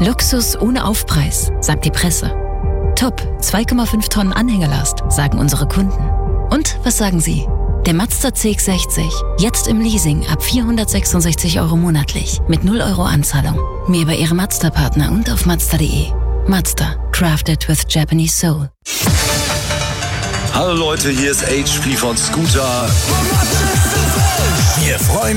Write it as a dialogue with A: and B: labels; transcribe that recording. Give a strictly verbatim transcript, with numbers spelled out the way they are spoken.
A: Luxus ohne Aufpreis, sagt die Presse. Top, zwei Komma fünf Tonnen Anhängerlast, sagen unsere Kunden. Und was sagen Sie? Der Mazda C X sechzig, jetzt im Leasing ab vierhundertsechsundsechzig Euro monatlich, mit null Euro Anzahlung. Mehr bei Ihrem Mazda-Partner und auf mazda punkt de. Mazda, crafted with Japanese soul.
B: Hallo Leute, hier ist H P von Scooter.
C: Wir freuen